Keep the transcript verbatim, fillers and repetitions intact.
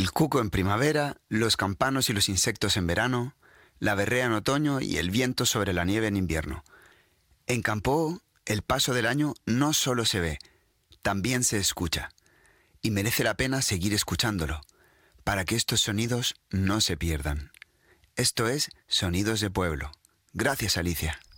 El cuco en primavera, los campanos y los insectos en verano, la berrea en otoño y el viento sobre la nieve en invierno. En Campo, el paso del año no solo se ve, también se escucha. Y merece la pena seguir escuchándolo, para que estos sonidos no se pierdan. Esto es Sonidos de Pueblo. Gracias, Alicia.